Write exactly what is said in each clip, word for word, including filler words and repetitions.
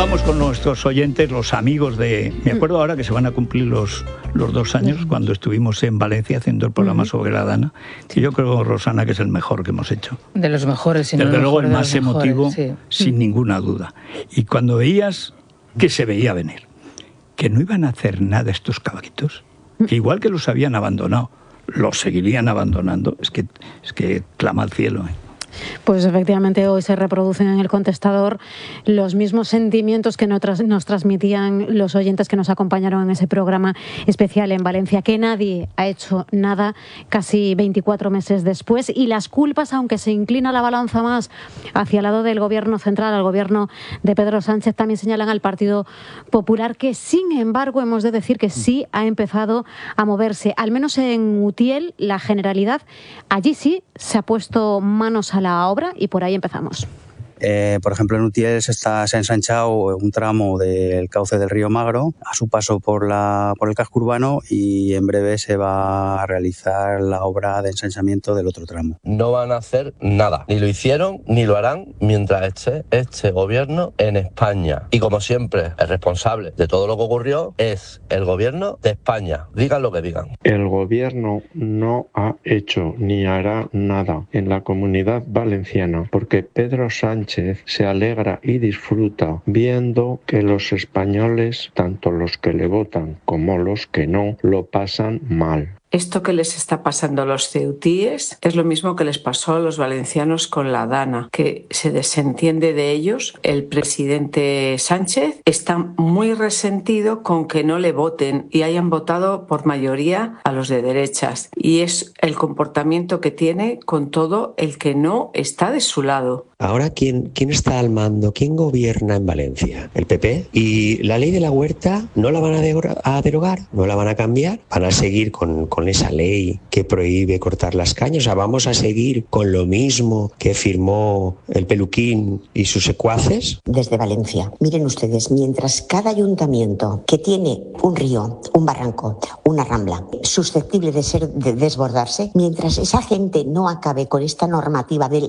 Vamos con nuestros oyentes, los amigos de... Me acuerdo ahora que se van a cumplir los, los dos años uh-huh. cuando estuvimos en Valencia haciendo el programa uh-huh. sobre la Dana. Y yo creo, Rosana, que es el mejor que hemos hecho. De los mejores, sin Desde no luego el el más emotivo, mejores, sí. sin ninguna duda. Y cuando veías que se veía venir, que no iban a hacer nada estos caballitos, que igual que los habían abandonado, los seguirían abandonando, es que, es que clama al cielo, ¿eh? Pues efectivamente hoy se reproducen en el contestador los mismos sentimientos que nos transmitían los oyentes que nos acompañaron en ese programa especial en Valencia, que nadie ha hecho nada casi veinticuatro meses después, y las culpas, aunque se inclina la balanza más hacia el lado del gobierno central, al gobierno de Pedro Sánchez, también señalan al Partido Popular, que sin embargo hemos de decir que sí ha empezado a moverse, al menos en Utiel, la Generalidad, allí sí se ha puesto manos a la la obra y por ahí empezamos. Eh, por ejemplo, en Utiel se, está, se ha ensanchado un tramo del cauce del río Magro a su paso por, la, por el casco urbano, y en breve se va a realizar la obra de ensanchamiento del otro tramo. No van a hacer nada, ni lo hicieron ni lo harán mientras esté este gobierno en España. Y como siempre, el responsable de todo lo que ocurrió es el gobierno de España, digan lo que digan. El gobierno no ha hecho ni hará nada en la Comunidad Valenciana porque Pedro Sánchez se alegra y disfruta viendo que los españoles, tanto los que le votan como los que no, lo pasan mal. Esto que les está pasando a los ceutíes es lo mismo que les pasó a los valencianos con la Dana, que se desentiende de ellos. El presidente Sánchez está muy resentido con que no le voten y hayan votado por mayoría a los de derechas. Y es el comportamiento que tiene con todo el que no está de su lado. Ahora, ¿quién, quién está al mando? ¿Quién gobierna en Valencia? ¿El P P? Y la ley de la huerta no la van a, de- a derogar, no la van a cambiar, van a seguir con, con esa ley que prohíbe cortar las cañas. O sea, vamos a seguir con lo mismo que firmó el Peluquín y sus secuaces. Desde Valencia, miren ustedes, mientras cada ayuntamiento que tiene un río, un barranco, una rambla susceptible de ser de desbordarse, mientras esa gente no acabe con esta normativa del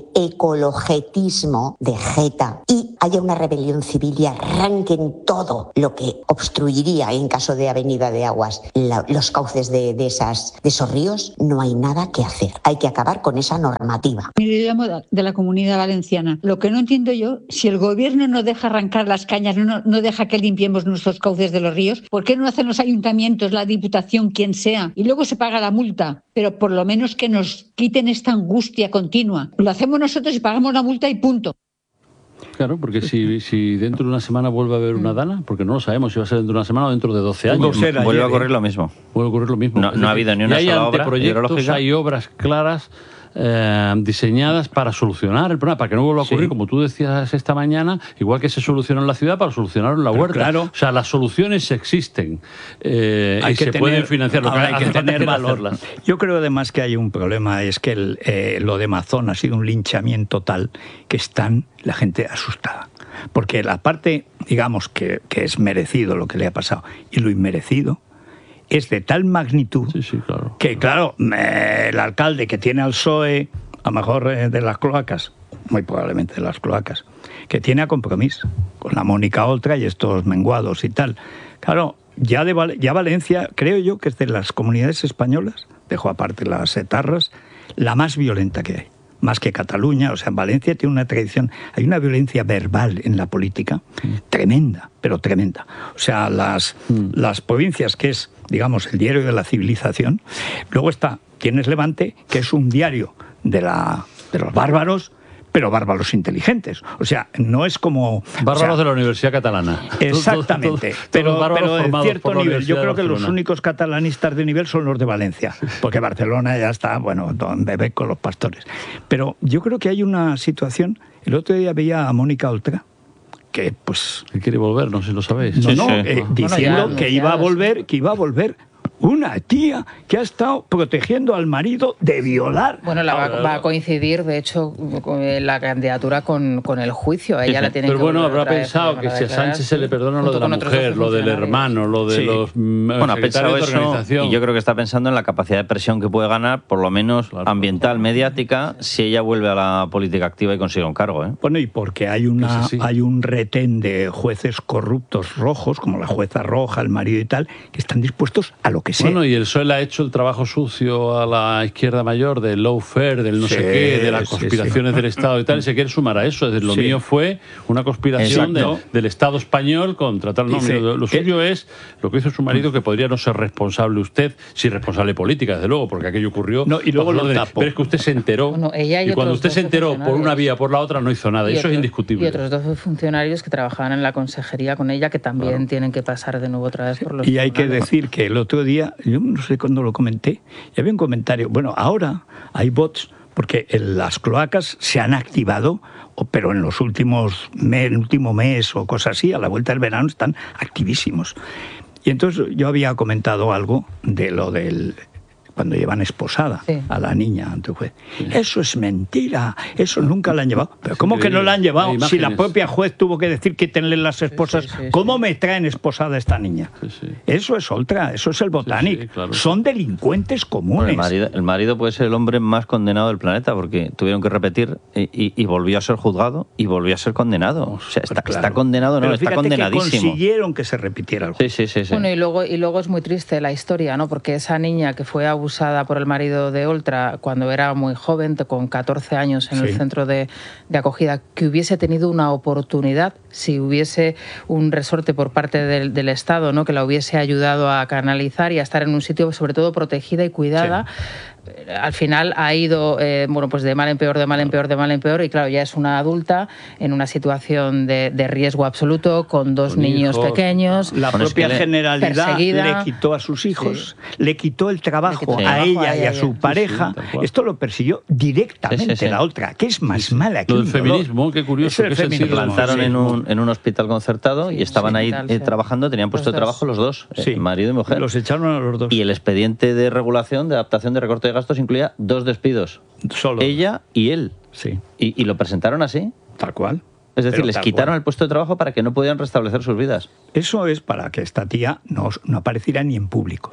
ecologetismo de Jeta y haya una rebelión civil y arranquen todo lo que obstruiría, en caso de avenida de aguas, la, los cauces de, de, esas, de esos ríos, no hay nada que hacer. Hay que acabar con esa normativa. Mire, yo llamo de la Comunidad Valenciana. Lo que no entiendo yo, si el gobierno no deja arrancar las cañas, no, no deja que limpiemos nuestros cauces de los ríos, ¿por qué no hacen los ayuntamientos, la Diputación, quien sea? Y luego se paga la multa, pero por lo menos que nos quiten esta angustia continua. Lo hacemos nosotros y pagamos la multa y punto. Claro, porque si, si dentro de una semana vuelve a haber una Dana, porque no lo sabemos si va a ser dentro de una semana o dentro de doce años. Vuelve ayer, a ocurrir ¿eh? lo mismo. Vuelve a ocurrir lo mismo. No, no ha habido ni una sola obra hidrológica. Hay obras claras eh, diseñadas para solucionar el problema, para que no vuelva a ocurrir, sí. Como tú decías esta mañana, igual que se solucionó en la ciudad, para solucionar en la Pero huerta. Claro. O sea, las soluciones existen eh, hay y que se tener, pueden financiar. Lo que hay que tener valor. Hacerlas. Yo creo además que hay un problema, es que el, eh, lo de Mazón ha sido un linchamiento tal que están la gente asustada. Porque la parte, digamos, que, que es merecido lo que le ha pasado y lo inmerecido es de tal magnitud sí, sí, claro, que, claro, eh, el alcalde que tiene al P S O E, a lo mejor eh, de las cloacas, muy probablemente de las cloacas, que tiene a Compromís con la Mónica Oltra y estos menguados y tal. Claro, ya, de Val- ya Valencia, creo yo que es de las comunidades españolas, dejo aparte las etarras, la más violenta que hay. Más que Cataluña, o sea, en Valencia tiene una tradición, hay una violencia verbal en la política mm. tremenda, pero tremenda. O sea, las, mm. las provincias, que es, digamos, el diario de la civilización, luego está, tienes Levante, que es un diario de, la, de los bárbaros, pero bárbaros inteligentes. O sea, no es como... Bárbaros o sea, de la Universidad Catalana. Exactamente. Todo, todo, pero todo pero en cierto nivel. Yo creo que de los únicos catalanistas de nivel son los de Valencia. Porque Barcelona ya está, bueno, donde ve con los pastores. Pero yo creo que hay una situación... El otro día veía a Mónica Oltra, que pues... Que quiere volver, no sé si lo sabéis. No, sí, no, sí. Eh, diciendo bueno, ya, que ya, iba a volver, que iba a volver Una tía que ha estado protegiendo al marido de violar. Bueno, la va, va a coincidir, de hecho, con la candidatura con, con el juicio. A ella la tienen Pero que bueno, habrá otra vez, pensado que si a Sánchez se le perdona lo de la mujer, lo del hermano, lo de Sí. los Bueno, ha pensado secretarios de eso organización. y yo creo que está pensando en la capacidad de presión que puede ganar, por lo menos Claro. ambiental, mediática, si ella vuelve a la política activa y consigue un cargo, ¿eh? Bueno, y porque hay una Eso sí. hay un retén de jueces corruptos rojos, como la jueza roja, el marido y tal, que están dispuestos a lo que sea. Bueno, y el P S O E le ha hecho el trabajo sucio a la izquierda mayor del lawfare, del no Sí, sé qué, de las sí, conspiraciones sí. del Estado y tal, y se quiere sumar a eso. Es decir, lo Sí. mío fue una conspiración de- Exacto. del Estado español contra tal. No, Dice lo, lo que- suyo es lo que hizo su marido, que podría no ser responsable usted, sí responsable política, desde luego, porque aquello ocurrió. No, y luego bajo lo órdenes. tapó. Pero es que usted se enteró. Bueno, ella y y cuando otros usted se doce enteró por una funcionarios. vía o por la otra, no hizo nada. Y Eso otros- es indiscutible. Y otros dos funcionarios que trabajaban en la consejería con ella, que también Claro. tienen que pasar de nuevo otra vez por los Y hay que tribunales. decir que el otro día, yo no sé cuándo lo comenté, y había un comentario, bueno, ahora hay bots porque en las cloacas se han activado, o- pero en los últimos mes, el último mes o cosas así, a la vuelta del verano están activísimos. Y entonces yo había comentado algo de lo del cuando llevan esposada Sí. a la niña ante un juez. Eso es mentira, eso nunca la han llevado. Pero Es ¿cómo que no increíble. la han llevado? Hay Si la imágenes. propia juez tuvo que decir quítenle las esposas, sí, sí, ¿cómo sí. me traen esposada esta niña? Sí, sí. Eso es otra, eso es el Botanic. sí, claro. Son delincuentes Bueno, comunes. el, marido, el marido puede ser el hombre más condenado del planeta, porque tuvieron que repetir y, y- y volvió a ser juzgado y volvió a ser condenado. O sea, está, Claro. está condenado, no, Pero está fíjate que condenadísimo. consiguieron que se repitiera el Sí, sí, sí, sí. Bueno, y luego, y luego es muy triste la historia, ¿no? Porque esa niña que fue abusada por el marido de Oltra cuando era muy joven, con catorce años en Sí. el centro de, de acogida, que hubiese tenido una oportunidad, si hubiese un resorte por parte del, del Estado, ¿no? Que la hubiese ayudado a canalizar y a estar en un sitio sobre todo protegida y cuidada. Al final ha ido eh, bueno, pues de mal en peor, de mal en peor, de mal en peor, y claro, ya es una adulta en una situación de, de riesgo absoluto, con dos Con niños hijos. pequeños. La Bueno, es propia que le- Generalidad perseguida. le quitó a sus hijos, le quitó el trabajo Le quitó el a trabajo ella a y ella a y su a- pareja. Sí, sí, tal cual. Esto lo persiguió directamente Sí, sí, sí. la otra, que es más mala que Lo del un dolor. feminismo, qué curioso, Es el qué Se sentido feminismo, plantaron sí. en un, en un hospital concertado Sí, y estaban sí, ahí tal, eh, sí. trabajando, tenían puesto Los de dos. trabajo los dos, eh, Sí. marido y mujer. Los echaron a los dos. Y el expediente de regulación, de adaptación de recorte de gastos incluía dos despidos. Solo. Ella y él. Sí, Y, y lo presentaron así. tal cual. Es decir, Pero les tal quitaron cual. el puesto de trabajo para que no pudieran restablecer sus vidas. Eso es para que esta tía no, no apareciera ni en público.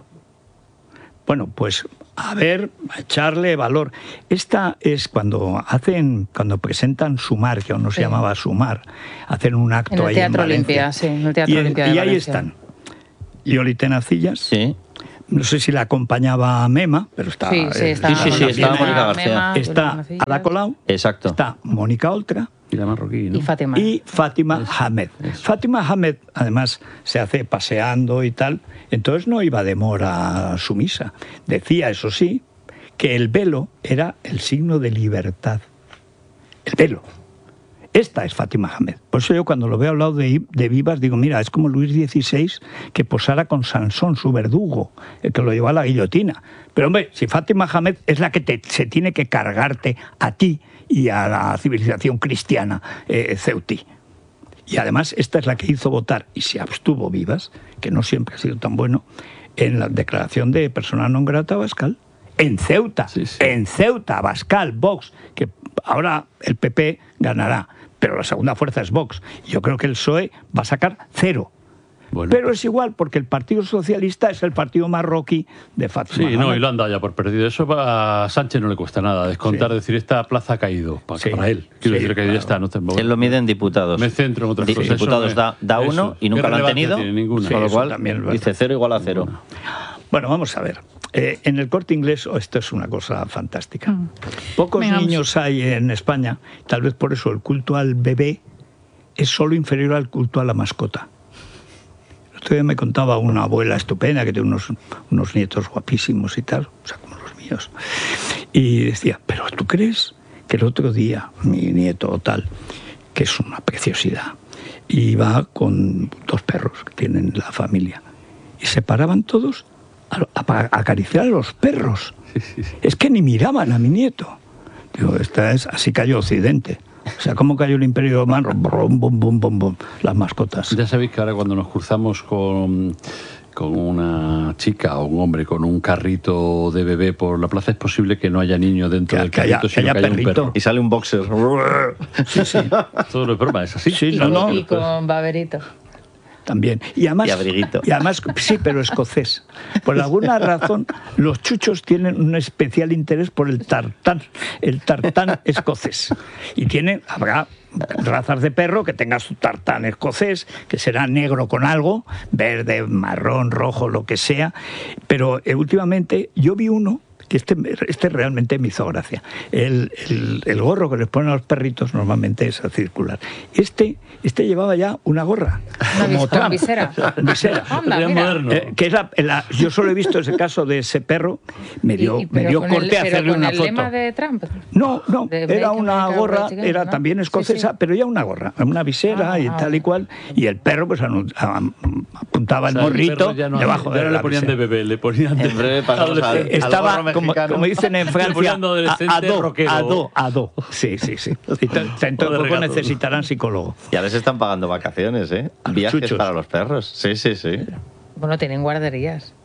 Bueno, pues a ver, a echarle valor. Esta es cuando hacen, cuando presentan Sumar, que aún no se Sí. llamaba Sumar, hacen un acto En el ahí Teatro en Valencia. Olimpia, sí, en el Teatro y, Olimpia de y ahí Valencia. están. Yoli Tenacillas, Sí. no sé si la acompañaba Mema, pero está... Sí, sí, eh, está, Sí, sí, sí, también estaba ahí. Mónica García. Mema, Está Yolanda Ada Colau, Exacto. está Mónica Oltra, Y la marroquí, ¿no? y Fátima. y Fátima Hamed. Fátima Hamed, además, se hace paseando y tal, entonces no iba de mora a su misa. Decía, eso sí, que el velo era el signo de libertad. El velo. Esta es Fátima Hamed. Por eso yo cuando lo veo al lado de, de Vivas digo, mira, es como Luis dieciséis que posara con Sansón, su verdugo, el que lo llevó a la guillotina. Pero hombre, si Fátima Hamed es la que te, se tiene que cargarte a ti y a la civilización cristiana eh, ceutí. Y además esta es la que hizo votar, y se abstuvo Vivas, que no siempre ha sido tan bueno, en la declaración de persona non grata a Abascal. En Ceuta, Sí, sí. en Ceuta, Abascal, Vox, que ahora el P P ganará, pero la segunda fuerza es Vox. Y yo creo que el P S O E va a sacar cero. Bueno. Pero es igual, porque el Partido Socialista es el partido marroquí de Fátima. Sí, no, Hamed. y lo han dado ya por perdido. Eso a Sánchez no le cuesta nada. Descontar, Sí. decir, esta plaza ha caído para, Sí. para él. Quiero Sí, decir que claro. ya está. No te Él lo mide en diputados. Me centro en otras Di- cosas. Eso Diputados me- da, da eso. uno y ¿Qué nunca lo han relevancia tenido. tiene? Ninguna. Con lo eso cual también es verdad. dice cero igual a cero. Bueno, vamos a ver. Eh, en el Corte Inglés, oh, esto es una cosa fantástica. Pocos Venga, vamos. niños hay en España, tal vez por eso el culto al bebé es solo inferior al culto a la mascota. Esto me contaba una abuela estupenda que tiene unos, unos nietos guapísimos y tal, o sea, como los míos. Y decía, pero ¿tú crees que el otro día mi nieto o tal, que es una preciosidad, iba con dos perros que tienen la familia, y se paraban todos a, a- a acariciar a los perros? Es que ni miraban a mi nieto. Digo, esta es, así cayó Occidente. O sea, ¿cómo cayó el Imperio Romano? Brum, bum, bum, bum, bum, las mascotas. Ya sabéis que ahora cuando nos cruzamos con, con una chica o un hombre con un carrito de bebé por la plaza, es posible que no haya niño dentro que, del que carrito, haya, sino que haya que haya perrito. un perro. Y sale un boxer. Sí, sí. Todo no es broma, es así. Sí, Y, no, no. y con baberito. También. Y además, Y abriguito. y además, sí, pero escocés. Por alguna razón, los chuchos tienen un especial interés por el tartán, el tartán escocés. Y tienen, habrá razas de perro que tengan su tartán escocés, que será negro con algo, verde, marrón, rojo, lo que sea. Pero eh, últimamente yo vi uno que este, este realmente me hizo gracia. El, el, el gorro que les ponen a los perritos normalmente es circular. Este, este llevaba ya una gorra. Una como vis- Trump. visera. Visera. Anda, Sería mira. moderno. Eh, que es la, la- yo solo he visto ese caso de ese perro, me dio, Y- y- me pero dio con corte el, hacerle pero con una el foto. lema de Trump. No, no, de era Make una America gorra, Great Again, era ¿no? también Sí, escocesa, sí. pero ya una gorra, una visera Ah, y ah, tal y cual. Y el perro pues anu- a- apuntaba O sea, el el morrito perro ya no, debajo ya de no la le ponían visera. de bebé, le ponían de En breve pasamos al- adolescente. al Estaba, gorro como, mexicano. como dicen en Le Francia, ponían de adolescente a, a do, rockero. a do, a do. Sí, sí, sí. Y t- dentro O de de poco regatos. necesitarán psicólogo. Ya les están pagando vacaciones, ¿eh? A los Viajes chuchos. para los perros. Sí, sí, sí. Bueno, tienen guarderías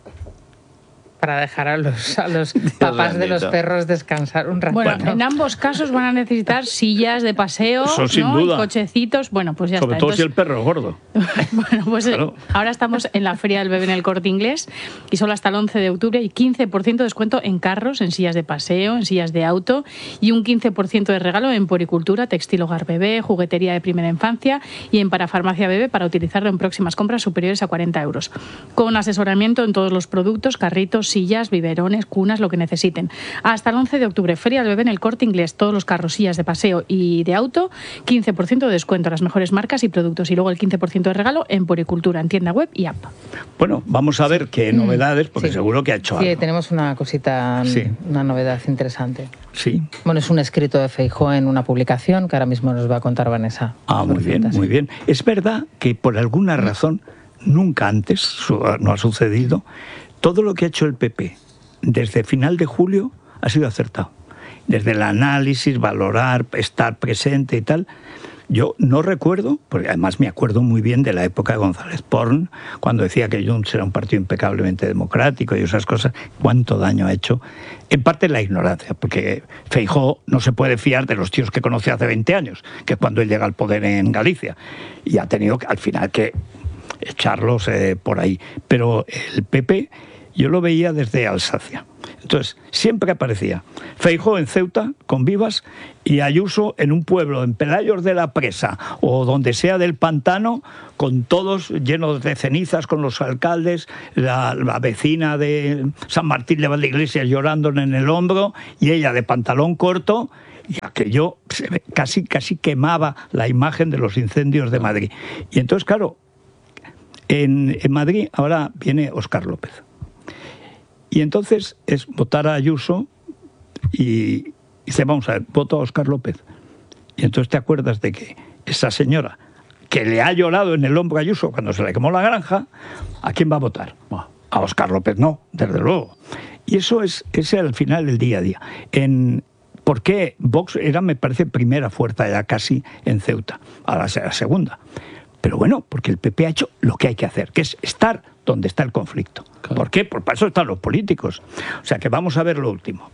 para dejar a los, a los papás de los bendito. perros descansar un rato. Bueno, en ambos casos van a necesitar sillas de paseo, Eso sin ¿no? duda. Y cochecitos. Bueno, pues ya Sobre está. todo si el Entonces, perro es gordo. bueno, pues eh, Claro. ahora estamos en la Feria del Bebé en el Corte Inglés y solo hasta el once de octubre hay quince por ciento de descuento en carros, en sillas de paseo, en sillas de auto y un quince por ciento de regalo en puericultura, textil hogar bebé, juguetería de primera infancia y en parafarmacia bebé para utilizarlo en próximas compras superiores a cuarenta euros. Con asesoramiento en todos los productos, carritos, sillas, biberones, cunas, lo que necesiten. Hasta el once de octubre, Feria del Bebé en el Corte Inglés, todos los carros, sillas de paseo y de auto, quince por ciento de descuento a las mejores marcas y productos y luego el quince por ciento de regalo en puericultura, en tienda web y app. Bueno, vamos a ver qué novedades, porque Sí. seguro que ha hecho Sí, algo. tenemos una cosita, Sí. una novedad interesante. Sí. Bueno, es un escrito de Feijóo en una publicación que ahora mismo nos va a contar Vanessa. Ah, muy bien, Perfecto, muy sí. bien. Es verdad que por alguna razón, nunca antes su- no ha sucedido, todo lo que ha hecho el P P desde final de julio ha sido acertado. Desde el análisis, valorar, estar presente y tal. Yo no recuerdo, porque además me acuerdo muy bien de la época de González Porn, cuando decía que Junts era un partido impecablemente democrático y esas cosas, cuánto daño ha hecho. En parte la ignorancia, porque Feijóo no se puede fiar de los tíos que conoce hace veinte años, que es cuando él llega al poder en Galicia. Y ha tenido que, al final que echarlos eh, por ahí. Pero el P P yo lo veía desde Alsacia. Entonces, siempre aparecía Feijóo en Ceuta, con Vivas, y Ayuso en un pueblo, en Pelayos de la Presa, o donde sea del pantano, con todos llenos de cenizas, con los alcaldes, la, la vecina de San Martín de Valdeiglesias llorando en el hombro, y ella de pantalón corto, y aquello se ve- casi, casi quemaba la imagen de los incendios de Madrid. Y entonces, claro, en, en Madrid ahora viene Óscar López. Y entonces es votar a Ayuso y dice, vamos a ver, voto a Óscar López. Y entonces te acuerdas de que esa señora que le ha llorado en el hombro a Ayuso cuando se le quemó la granja, ¿a quién va a votar? A Óscar López no, desde luego. Y eso es, es al final el día a día. En, ¿Por qué Vox era, me parece, primera fuerza ya casi en Ceuta? Ahora será segunda. Pero bueno, porque el P P ha hecho lo que hay que hacer, que es estar donde está el conflicto. Claro. ¿Por qué? Por eso están los políticos. O sea que vamos a ver lo último.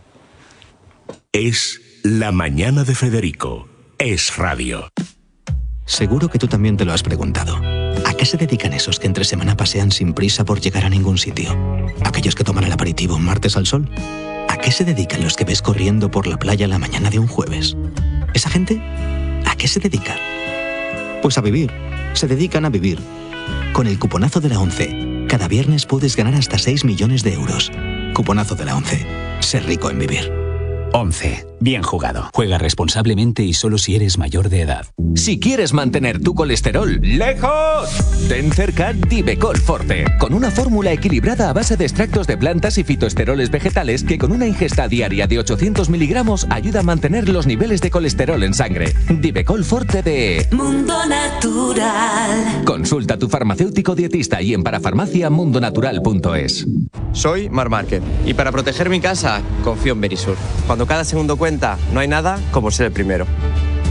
Es La Mañana de Federico. Es radio. Seguro que tú también te lo has preguntado. ¿A qué se dedican esos que entre semana pasean sin prisa por llegar a ningún sitio? ¿Aquellos que toman el aperitivo un martes al sol? ¿A qué se dedican los que ves corriendo por la playa la mañana de un jueves? ¿Esa gente? ¿A qué se dedica? Pues a vivir. Se dedican a vivir. Con el cuponazo de la ONCE, cada viernes puedes ganar hasta seis millones de euros. Cuponazo de la ONCE. Ser rico en vivir. once. Bien jugado. Juega responsablemente y solo si eres mayor de edad. Si quieres mantener tu colesterol lejos, ten cerca Divecol Forte, con una fórmula equilibrada a base de extractos de plantas y fitoesteroles vegetales que con una ingesta diaria de ochocientos miligramos ayuda a mantener los niveles de colesterol en sangre. Divecol Forte de Mundo Natural. Consulta a tu farmacéutico dietista y en parafarmacia mundonatural punto es. Soy Mar Márquez y para proteger mi casa confío en Berisur. Cuando cada segundo cuenta, no hay nada como ser el primero.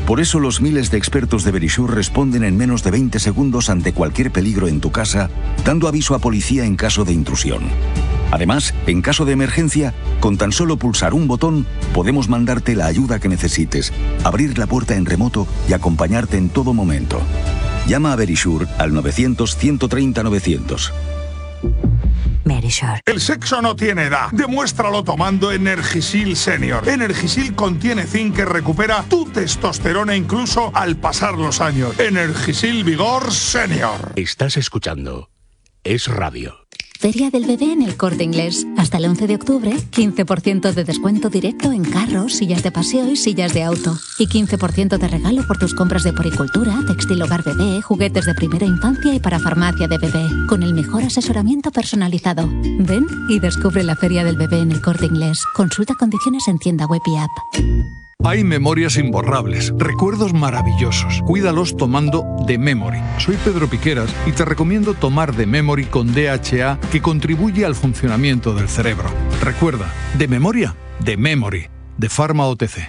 Por eso los miles de expertos de Verisure responden en menos de veinte segundos ante cualquier peligro en tu casa, dando aviso a policía en caso de intrusión. Además, en caso de emergencia, con tan solo pulsar un botón, podemos mandarte la ayuda que necesites, abrir la puerta en remoto y acompañarte en todo momento. Llama a Verisure al novecientos, ciento treinta, novecientos. Verisure. El sexo no tiene edad. Demuéstralo tomando Energisil Senior. Energisil contiene zinc que recupera tu testosterona incluso al pasar los años. Energisil Vigor Senior. Estás escuchando Es Radio. Feria del Bebé en El Corte Inglés. Hasta el once de octubre, quince por ciento de descuento directo en carros, sillas de paseo y sillas de auto. Y quince por ciento de regalo por tus compras de poricultura, textil hogar bebé, juguetes de primera infancia y para farmacia de bebé. Con el mejor asesoramiento personalizado. Ven y descubre la Feria del Bebé en El Corte Inglés. Consulta condiciones en tienda web y app. Hay memorias imborrables, recuerdos maravillosos. Cuídalos tomando The Memory. Soy Pedro Piqueras y te recomiendo tomar The Memory con D H A, que contribuye al funcionamiento del cerebro. Recuerda, de memoria, The Memory, de Pharma O T C.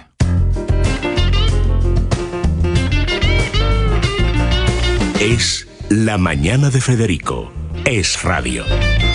Es La Mañana de Federico. Es Radio.